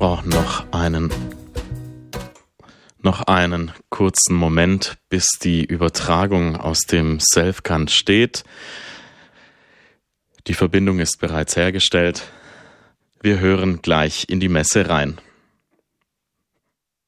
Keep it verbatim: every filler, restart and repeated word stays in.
brauchen noch einen, noch einen kurzen Moment, bis die Übertragung aus dem Selfkant steht. Die Verbindung ist bereits hergestellt. Wir hören gleich in die Messe rein.